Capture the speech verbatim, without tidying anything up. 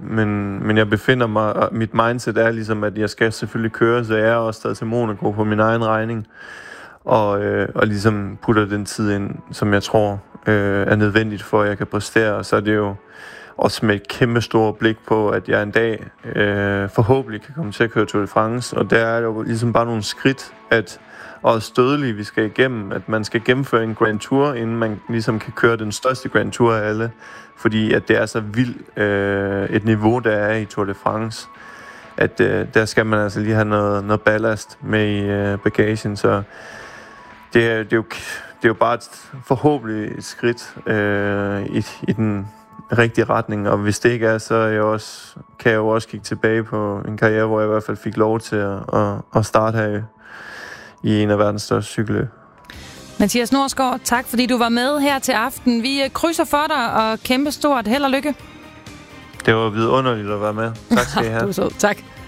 men, men jeg befinder mig, og mit mindset er ligesom, at jeg skal selvfølgelig køre, så jeg er også stadig til Monaco på min egen regning, og, øh, og ligesom putter den tid ind, som jeg tror øh, er nødvendigt for, at jeg kan præstere, og så er det jo også med et kæmpe stort blik på, at jeg en dag øh, forhåbentlig kan komme til at køre Tour de France, og der er jo ligesom bare nogle skridt, at også dødelige, vi skal igennem, at man skal gennemføre en Grand Tour, inden man ligesom kan køre den største Grand Tour af alle, fordi at det er så vildt øh, et niveau, der er i Tour de France, at øh, der skal man altså lige have noget, noget ballast med i øh, bagagen, så det er, det, er jo, det er jo bare et, forhåbentlig et skridt øh, i, i den rigtige retning, og hvis det ikke er, så er jeg også, kan jeg jo også kigge tilbage på en karriere, hvor jeg i hvert fald fik lov til at, at, at starte her i en af verdens største cykelløb. Mathias Norsgaard, tak fordi du var med her til aften. Vi krydser for dig, og kæmpe stort held og lykke. Det var vidunderligt at være med. Tak skal I have. Du er sød. Tak.